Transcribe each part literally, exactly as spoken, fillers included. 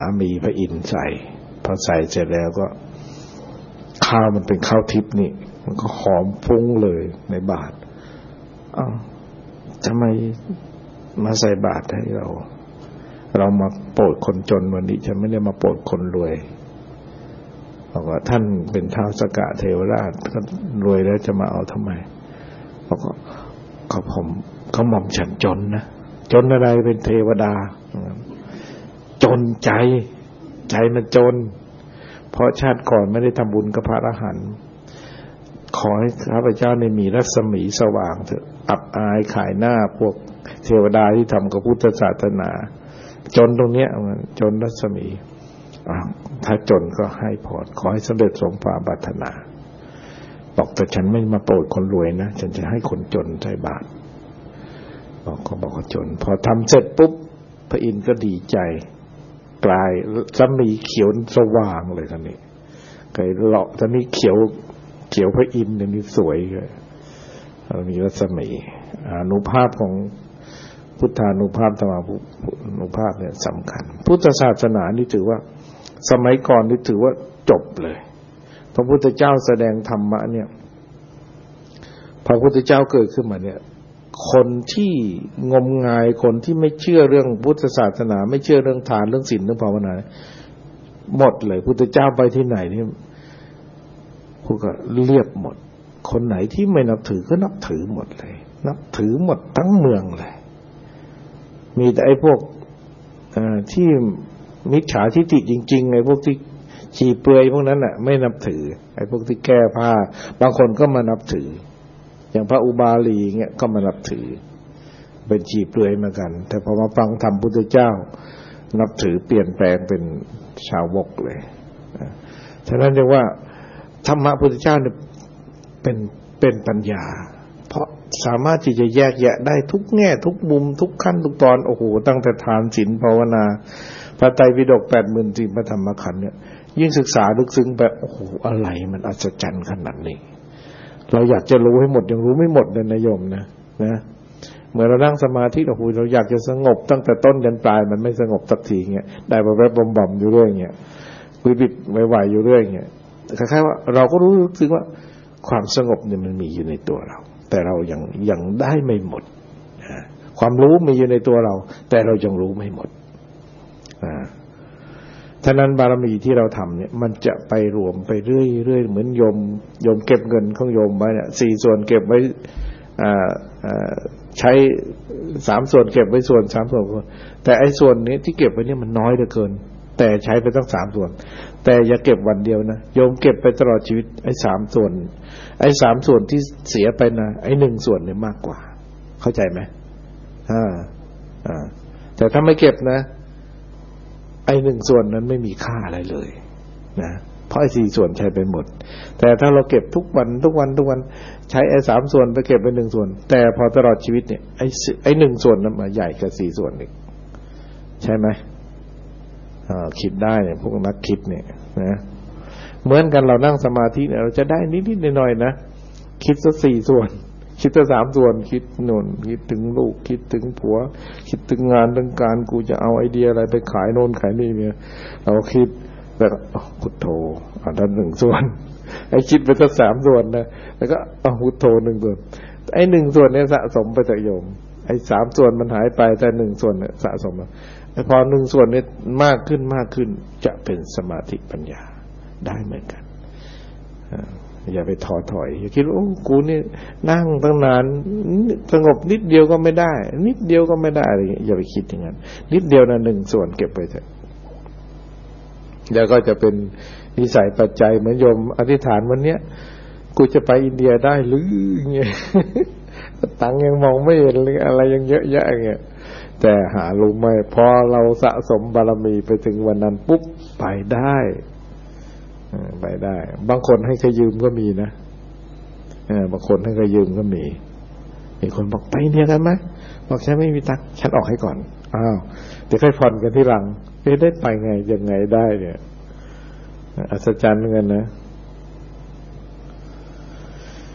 มีพระอินทร์ใส่พอใส่เสร็จแล้วก็ข้าวมันเป็นข้าวทิพย์นี่มันก็หอมฟุ้งเลยในบาตรอ้าวทำไมมาใส่บาตรให้เราเรามาโปรดคนจนวันนี้ฉันไม่ได้มาโปรดคนรวยบอกว่าท่านเป็นท้าวสกะเทวราชก็รวยแล้วจะมาเอาทำไมบอกว่าเขาผมเขาหม่อมฉันจนนะจนอะไรเป็นเทวดาจนใจใจมันจนเพราะชาติก่อนไม่ได้ทำบุญกับพระอรหันต์ขอให้ข้าพเจ้าได้มีรัศมีสว่างเถอะอับอายขายหน้าพวกเทวดาที่ทำกับพุทธศาสนาจนตรงเนี้ยจนรัศมีถ้าจนก็ให้พรขอให้สำเร็จสมความปรารถนาบอกแต่ฉันไม่มาโปรดคนรวยนะฉันจะให้คนจนใส่บาตรบอกเขาบอกว่าจนพอทำเสร็จปุ๊บพระอินทร์ก็ดีใจกลายรัศมีเขียวสว่างเลยท่านนี้ไก่เลาะท่านนี้เขียวเขียวพระอินทร์นี่สวยเลยมีรัศมีอานุภาพของพุทธานุภาพธรรมานุภาพเนี่ยสำคัญพุทธศาสนานี่ถือว่าสมัยก่อนนี่ถือว่าจบเลยพระพุทธเจ้าแสดงธรรมะเนี่ยพระพุทธเจ้าเกิดขึ้นมาเนี่ยคนที่งมงายคนที่ไม่เชื่อเรื่องพุทธศาสนาไม่เชื่อเรื่องทานเรื่องศีลเรื่องภาวนาหมดเลยพุทธเจ้าไปที่ไหนนี่พวกก็เรียบหมดคนไหนที่ไม่นับถือก็นับถือหมดเลยนับถือหมดทั้งเมืองเลยมีแต่ไอ้พวกที่มิจฉาทิฏฐิจริงๆไอ้พวกที่ฉี่เปลือยพวกนั้นน่ะไม่นับถือไอ้พวกที่แก้ผ้าบางคนก็มานับถืออย่างพระอุบาลีเงี้ยก็มานับถือเป็นฉี่เปลือยเหมือนกันแต่พอมาฟังธรรมพุทธเจ้านับถือเปลี่ยนแปลงเป็นชาววกเลยฉะนั้นเรียกว่าธรรมะพุทธเจ้าเนี่ยเป็นเป็นปัญญาเพราะสามารถที่จะแยกแยะได้ทุกแง่ทุกมุมทุกขั้นทุกตอนโอ้โหตั้งแต่ทานศีลภาวนาพระไตรปิฎก แปดหมื่น สี่พระธรรมขันธ์เนี่ยยิ่งศึกษาลึกซึ้งแบบโอ้โหอะไรมันอัศจรรย์ขนาดนี้เราอยากจะรู้ให้หมดยังรู้ไม่หมดเลยนะโยมนะนะเหมือนเรานั่งสมาธิโอ้โหเราอยากจะสงบตั้งแต่ต้นจนปลายมันไม่สงบสักทีเงี้ยได้แบบแบบบ่มๆอยู่เรื่อยเงี้ยวิบิดไหวๆอยู่เรื่อยเงี้ยคล้ายๆว่าเราก็รู้สึกว่าความสงบเนี่ยมันมีอยู่ในตัวเราแต่เรายังยังได้ไม่หมดความรู้มีอยู่ในตัวเราแต่เรายังรู้ไม่หมดฉะนั้นบารมีที่เราทำเนี่ยมันจะไปรวมไปเรื่อยๆเหมือนโยมโยมเก็บเงินของโยมไว้เนี่ยสี่ส่วนเก็บไว้ใช้สามส่วนเก็บไว้ส่วนสามส่วนแต่ไอ้ส่วนนี้ที่เก็บไว้เนี่ยมันน้อยเหลือเกินแต่ใช้ไปตั้งสามส่วนแต่อย่าเก็บวันเดียวนะโยมเก็บไปตลอดชีวิตไอ้สามส่วนไอ้สามส่วนที่เสียไปนะไอ้หนึ่งส่วนเนี่ยมากกว่าเข้าใจไหมอ่าอ่าแต่ถ้าไม่เก็บนะไอ้หนึ่งส่วนนั้นไม่มีค่าอะไรเลยนะเพราะไอ้สี่ส่วนใช้ไปหมดแต่ถ้าเราเก็บทุกวันทุกวันทุกวันใช้ไอ้สามส่วนไปเก็บไปหนึ่งส่วนแต่พอตลอดชีวิตเนี่ยไอ้ไอ้หนึ่งส่วนนั้นมาใหญ่กว่าสี่ส่วนอีกใช่ไหมคิดได้เนี่ยพวกนักคิดเนี่ยนะเหมือนกันเรานั่งสมาธิเนี่ยเราจะได้นิดๆหน่อยๆนะคิดสักสี่ส่วนคิดสักสามส่วนคิดโน่นคิดถึงลูกคิดถึงผัวคิดถึงงานเรื่องการกูจะเอาไอเดียอะไรไปขายโน่นขายนี่เนี่ยเราคิดแล้วพุทโธอ่าด้านหนึ่งส่วนไอ้คิดไปสักสามส่วนนะแล้วก็เอาพุทโธหนึ่งส่วนไอ้หนึ่งส่วนเนี่ยสะสมไปแต่โยมไอ้สามส่วนมันหายไปแต่หนึ่งส่วนเนี่ยสะสมพอหนึ่งส่วนนี้มากขึ้นมากขึ้นจะเป็นสมาธิปัญญาได้เหมือนกันอย่าไปท้อถอยอย่าคิดว่าโอ้กูนี่นั่งตั้งนานสงบนิดเดียวก็ไม่ได้นิดเดียวก็ไม่ได้อะไรอย่าไปคิดอย่างนั้นนิดเดียวนะหนึ่งส่วนเก็บไปเถอะแล้วก็จะเป็นนิสัยปัจจัยเหมือนโยมอธิษฐานวันเนี้ยกูจะไปอินเดียได้หรือเงี้ยตังยังมองไม่เห็นเลยอะไรยังเยอะแยะเงี้ยแต่หารู้ไหมพอเราสะสมบารมีไปถึงวันนั้นปุ๊บไปได้ไปได้บางคนให้ใครยืมก็มีนะบางคนให้ใครยืมก็มีมีคนบอกไปเนี่ยกันไหมบอกฉันไม่มีตังค์ฉันออกให้ก่อนอ้าวเดี๋ยวค่อยผ่อนกันที่หลังเอ๊ะได้ไปไงยังไงได้เนี่ยอัศจรรย์เหมือนกันนะไ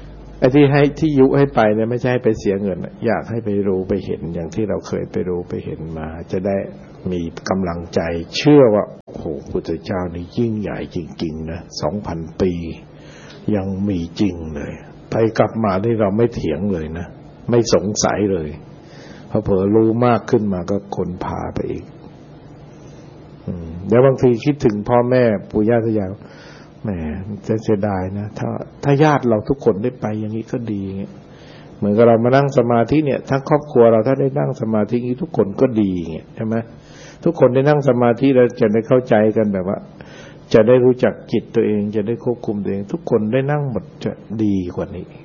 อ้ที่ให้ที่ยุให้ไปเนี่ยไม่ใช่ให้ไปเสียเงินอยากให้ไปรู้ไปเห็นอย่างที่เราเคยไปรู้ไปเห็นมาจะได้มีกำลังใจเชื่อว่าโอ้โหพุทธเจ้านี่ยิ่งใหญ่จริงๆนะสองพันปียังมีจริงเลยไปกลับมาที่เราไม่เถียงเลยนะไม่สงสัยเลยพอเผลอรู้มากขึ้นมาก็คนพาไปอีกเดี๋ยวบางทีคิดถึงพ่อแม่ปู่ย่าตายายแหมจะเสียดายนะถ้าถ้าญาติเราทุกคนได้ไปอย่างนี้ก็ดีเงี้ยเหมือนกับเรามานั่งสมาธิเนี่ยทั้งครอบครัวเราถ้าได้นั่งสมาธินี้ทุกคนก็ดีเงี้ยใช่ไหมทุกคนได้นั่งสมาธิแล้วจะได้เข้าใจกันแบบว่าจะได้รู้จักจิตตัวเองจะได้ควบคุมตัวเองทุกคนได้นั่งหมดจะดีกว่านี้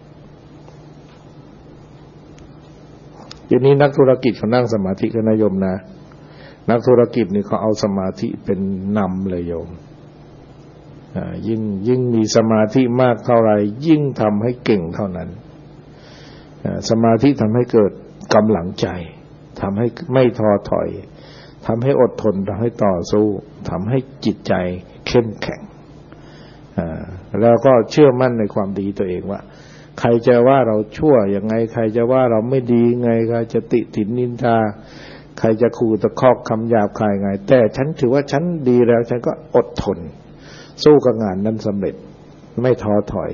ทีนี้นักธุรกิจเขานั่งสมาธิกันนะโยมนะนักธุรกิจนี่เขาเอาสมาธิเป็นนำเลยโยมยิ่งยิ่งมีสมาธิมากเท่าไรยิ่งทำให้เก่งเท่านั้นสมาธิทำให้เกิดกำลังใจทำให้ไม่ท้อถอยทำให้อดทนทำให้ต่อสู้ทำให้จิตใจเข้มแข็งแล้วก็เชื่อมั่นในความดีตัวเองว่าใครจะว่าเราชั่วยังไงใครจะว่าเราไม่ดีไงใครจะติถินนินทาใครจะขู่ตะคอกคำหยาบคายไงแต่ฉันถือว่าฉันดีแล้วฉันก็อดทนสู้กับงานนั้นสำเร็จไม่ท้อถอย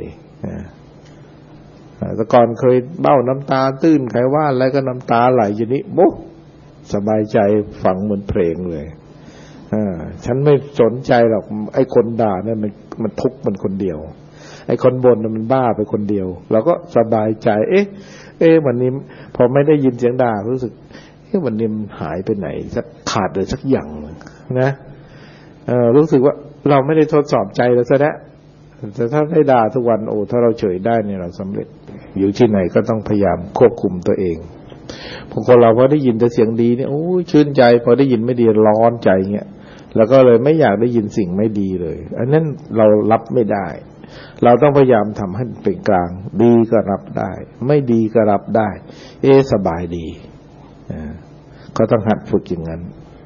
แต่ก่อนเคยเบ้าน้ำตาตื้นใครว่าอะไรก็น้ำตาไหลอยู่นี้โบ๊ะสบายใจฟังเหมือนเพลงเลยฉันไม่สนใจหรอกไอ้คนด่าเนี่ยมันมันทุกข์มันคนเดียวไอ้คนบ่นมันบ้าไปคนเดียวเราก็สบายใจเอ๊ะเอ๊ะวันนี้พอไม่ได้ยินเสียงด่ารู้สึกเอ๊ะวันนี้มันหายไปไหนสักขาดเลยสักอย่างนะเออรู้สึกว่าเราไม่ได้ทดสอบใจเราซะแล้วแต่ถ้าได้ด่าทุกวันโอ้ถ้าเราเฉยได้เนี่ยเราสำเร็จอยู่ที่ไหนก็ต้องพยายามควบคุมตัวเองบางคนเราพอได้ยินแต่เสียงดีเนี่ยโอ้ยชื่นใจพอได้ยินไม่ดีร้อนใจเงี้ยแล้วก็เลยไม่อยากได้ยินสิ่งไม่ดีเลยอันนั้นเรารับไม่ได้เราต้องพยายามทำให้เป็นกลางดีก็รับได้ไม่ดีก็รับได้เอ๊ะสบายดีอ่าก็ต้องหัดฝึกอย่างนั้น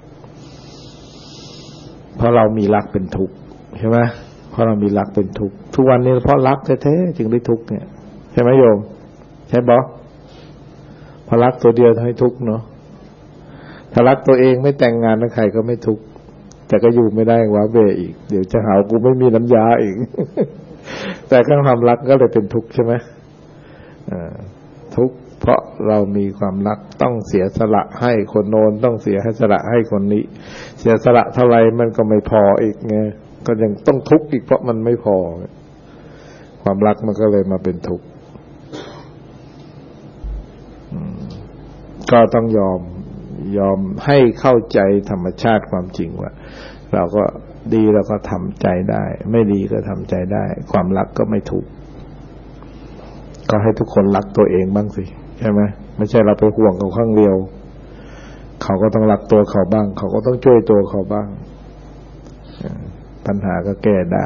เพราะเรามีรักเป็นทุกข์ใช่ไหมเพราะเรามีรักเป็นทุกข์ทุกวันนี้เพราะรักแท้ๆจึงได้ทุกข์เนี่ยใช่ไหมโยมใช่บอเพราะรักตัวเดียวทำให้ทุกข์เนาะถ้ารักตัวเองไม่แต่งงานกับใครก็ไม่ทุกข์แต่ก็อยู่ไม่ได้ว้าเบอีกเดี๋ยวจะหากูไม่มีน้ำยาอีก แต่ก็ความรักก็เลยเป็นทุกข์ใช่ไหมทุกข์เพราะเรามีความรักต้องเสียสละให้คนโน้นต้องเสียให้สละให้คนนี้เสียสละเท่าไรมันก็ไม่พออีกไงก็ยังต้องทุกข์อีกเพราะมันไม่พอความรักมันก็เลยมาเป็นทุกข์ก็ต้องยอมยอมให้เข้าใจธรรมชาติความจริงว่าเราก็ดีเราก็ทำใจได้ไม่ดีก็ทำใจได้ความรักก็ไม่ถูกก็ให้ทุกคนรักตัวเองบ้างสิใช่ไหมไม่ใช่เราไปห่วงเขาข้างเดียวเขาก็ต้องรักตัวเขาบ้างเขาก็ต้องช่วยตัวเขาบ้างปัญหาก็แก้ได้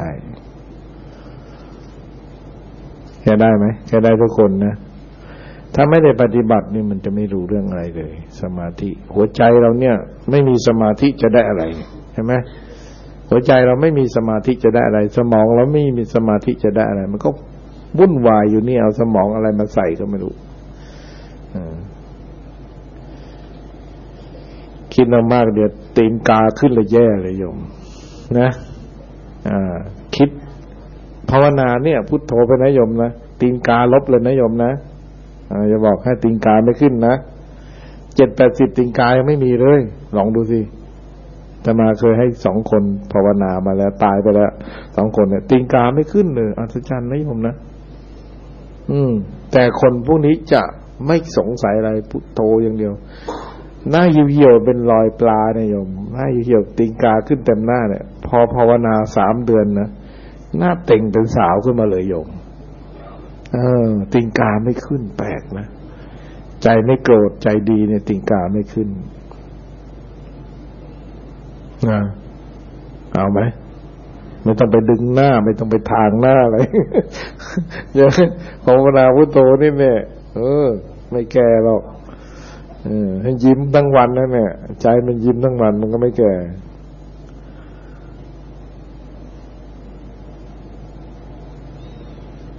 แก้ได้ไหมแก้ได้ทุกคนนะถ้าไม่ได้ปฏิบัตินี่มันจะไม่รู้เรื่องอะไรเลยสมาธิหัวใจเราเนี่ยไม่มีสมาธิจะได้อะไรใช่ไหมหัวใจเราไม่มีสมาธิจะได้อะไรสมองเราไม่มีสมาธิจะได้อะไรมันก็วุ่นวายอยู่นี่เอาสมองอะไรมาใส่ก็ไม่รู้คิดมากๆเดี๋ยวตีนกาขึ้นเลยแย่เลยโยมนะอ่าคิดภาวนาเนี่ยพุทโธไปนะโยมนะตีนกาลบเลยนะโยมนะจะบอกให้ตีนกาไม่ขึ้นนะเจ็ดแปดสิบตีนกายังไม่มีเลยลองดูสิแต่มาเคยให้สองคนภาวนามาแล้วตายไปแล้วสองคนเนี่ยตีนกาไม่ขึ้นเลยอัศจรรย์นะโยมนะอืมแต่คนพวกนี้จะไม่สงสัยอะไรพุทโธอย่างเดียวหน้าเหี่ยวๆเป็นรอยปลาเนี่ยโยมหน้าเหี่ยวๆตีนกาขึ้นเต็มหน้าเนี่ยพอภาวนาสามเดือนนะหน้าเต่งเป็นสาวขึ้นมาเลยโยมเออตีนกาไม่ขึ้นแปลกนะใจไม่โกรธใจดีเนี่ยตีนกาไม่ขึ้นนะเอาไหมไม่ต้องไปดึงหน้าไม่ต้องไปทางหน้าอะไรอย่างภาวนาพุทโธนี่แม่เออไม่แก่หรอกเออให้ยิ้มทั้งวันนั่นแหละใจมันยิ้มทั้งวันมันก็ไม่แก่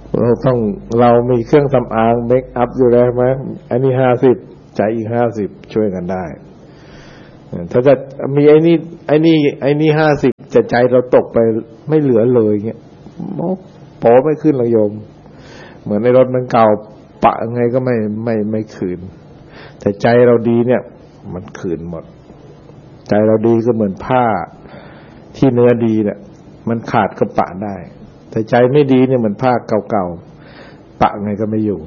เราต้องเรามีเครื่องสำอางเมคอัพอยู่แล้วไหมอันนี้ห้าสิบใจอีกห้าสิบช่วยกันได้ถ้าจะมีไอ้นี่ไอ้นี่ไอ้นี่ห้าสิบจะใจเราตกไปไม่เหลือเลยเงี้ยโป๊ไม่ขึ้นระยมเหมือนในรถมันเก่าปะไงก็ไม่ไม่ไม่คืนแต่ใจเราดีเนี่ยมันคืนหมดใจเราดีก็เหมือนผ้าที่เนื้อดีเนี่ยมันขาดก็ปะได้แต่ใจไม่ดีเนี่ยเหมือนผ้าเก่าๆปะไงก็ไม่อยู่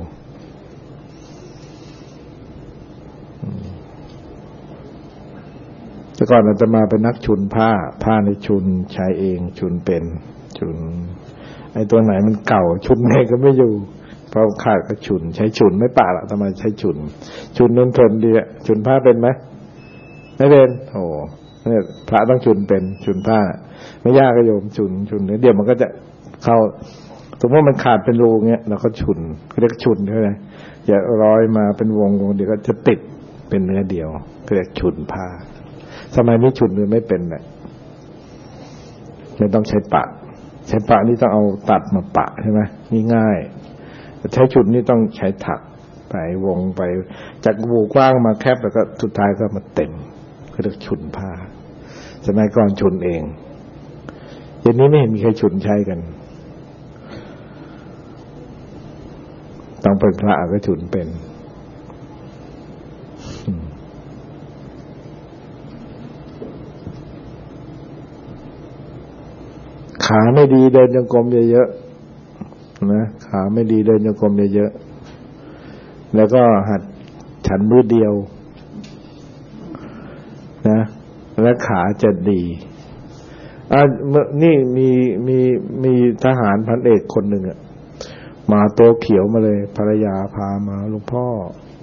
แต่ก่อนอาตมาเป็นนักชุนผ้าผ้าในชุนใช้เองชุนเป็นชุนไอ้ตัวไหนมันเก่าชุนไงก็ไม่อยู่เพราะขาดก็ชุนใช้ชุนไม่ปะละอาตมาใช้ชุนชุนนุ่นทนดีอะชุนผ้าเป็นไหมไม่เป็นโอ้เนี่ยพระต้องชุนเป็นชุนผ้าไม่ยากก็โยมชุนชุนเดี๋ยวมันก็จะเข้าสมมติมันขาดเป็นรูเงี้ยเราก็ชุนเรียกชุนใช่ไหมอย่าร้อยมาเป็นวงวงเดี๋ยวก็จะติดเป็นเนื้อเดียวเรียกชุนผ้าสมัยนี้ชุนเลยไม่เป็นเลยไม่ต้องใช้ปะใช้ปะนี่ต้องเอาตัดมาปะใช่ไหมนี่ง่ายใช้ชุนนี่ต้องใช้ถักไปวงไปจากวูกว้างมาแคบแล้วก็สุดท้ายก็มาเต็มเรียกชุนผ้าสมัยก่อนชุนเองเดี๋ยวนี้ไม่เห็นมีใครชุนใช้กันต้องเป็นพระก็ชุนเป็นขาไม่ดีเดินจงกรมเยอะๆนะขาไม่ดีเดินจงกรมเยอะๆแล้วก็หัดฉันมือเดียวนะและขาจะดีอ่านี่มีมีมีทหารพันเอกคนหนึ่งอ่ะมาตัวเขียวมาเลยภรรยาพามาหลวงพ่อ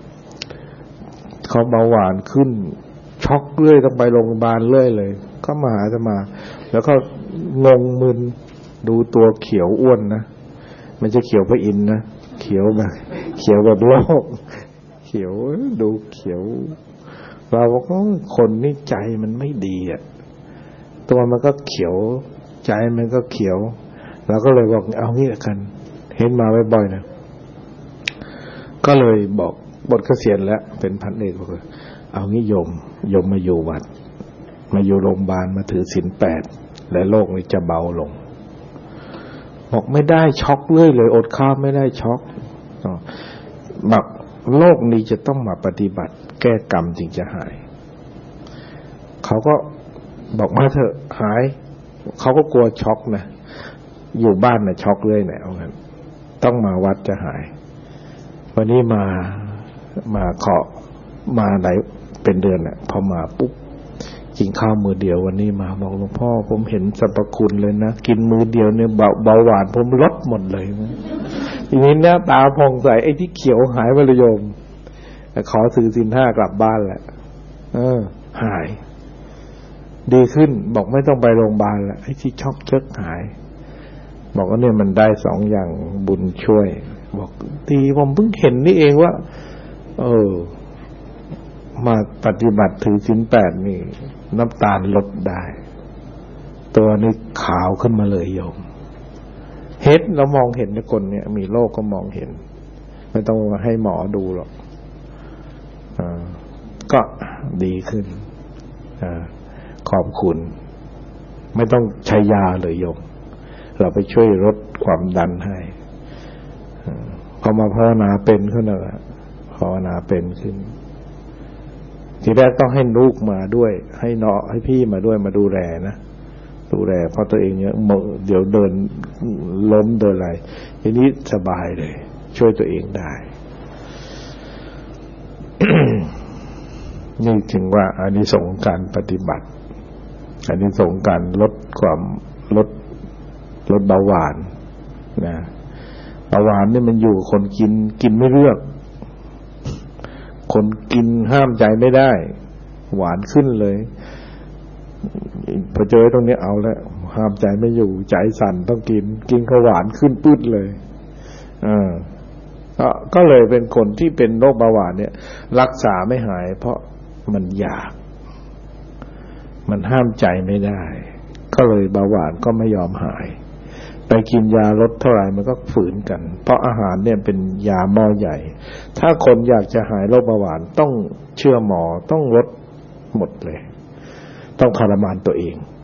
เขาเบาหวานขึ้นช็อกเรื่อยต้องไปโรงพยาบาลเรื่อยเลยก็มาหาจะมาแล้วก็งงมึนดูตัวเขียวอ้วนนะไม่ใช่เขียวพระอินทร์นะเขียวแบบเขียวแบบโลกเขียวดูเขียวเราบอกว่าคนนี่ใจมันไม่ดีอ่ะตัวมันก็เขียวใจมันก็เขียวเราก็เลยบอกเอางี้ละกันเห็นมาบ่อยๆนะก็เลยบอกบทเกษียณแล้วเป็นพันเอกบอกเลยเอางี้โยมโยมมาอยู่วัดมาอยู่โรงพยาบาลมาถือศีลแปดและโรคนี้จะเบาลงบอกไม่ได้ช็อกเลยเลยอดข้าวไม่ได้ช็อกบอกโรคนี้จะต้องมาปฏิบัติแก้กรรมจึงจะหายเขาก็บอกมาเถอะหายเขาก็กลัวช็อกนะอยู่บ้านนะช็อกเลยเนี่ยเอางั้นต้องมาวัดจะหายวันนี้มามาขอมาไหนเป็นเดือนน่ะพอมาปุ๊บกินข้าวมือเดียววันนี้มาบอกหลวงพ่อผมเห็นสรรพคุณเลยนะกินมือเดียวเนี่ยเบาเบาหวานผมลดหมดเลยนะทีนี้หน้าตาผ่องใสไอ้ที่เขียวหายไปเลยโยมขอซื้อศีลห้ากลับบ้านแหละเออหายดีขึ้นบอกไม่ต้องไปโรงพยาบาลแล้วไอ้ที่ช็อกเชิกหายบอกว่าเนี่ยมันได้สองอย่างบุญช่วยบอกดีผมเพิ่งเห็นนี่เองว่าเออมาปฏิบัติถือศีลแปดนี่น้ำตาลลดได้ตัวนี้ขาวขึ้นมาเลยโยมเห็นเรามองเห็นในคนเนี่ยมีโรคก็มองเห็นไม่ต้องให้หมอดูหรอกอ่าก็ดีขึ้นอ่าขอบคุณไม่ต้องใช้ยาเลยโยมเราไปช่วยลดความดันให้พอมาภาวนาเป็นขึ้นแล้วภาวนาเป็นขึ้นทีแรกต้องให้ลูกมาด้วยให้เนาะให้พี่มาด้วยมาดูแลนะดูแลเพราะตัวเองเนี่ยเดี๋ยวเดินล้มเดินอะไรทีนี้สบายเลยช่วยตัวเองได้ นี่ถึงว่าอานิสงส์การปฏิบัติอานิสงส์การลดความลดลดเบาหวานนะเบาหวานนี่มันอยู่คนกินกินไม่เลือกคนกินห้ามใจไม่ได้หวานขึ้นเลยพอเจอตรงนี้เอาแล้วห้ามใจไม่อยู่ใจสั่นต้องกินกินก็หวานขึ้นปื๊ดเลยอ่าก็ก็เลยเป็นคนที่เป็นโรคเบาหวานเนี่ยรักษาไม่หายเพราะมันอยากมันห้ามใจไม่ได้ก็เลยเบาหวานก็ไม่ยอมหายไปกินยาลดเท่าไหร่มันก็ฝืนกันเพราะอาหารเนี่ยเป็นยาหม้อใหญ่ถ้าคนอยากจะหายโรคเบาหวานต้องเชื่อหมอต้องลดหมดเลยต้องทรมานตัวเอง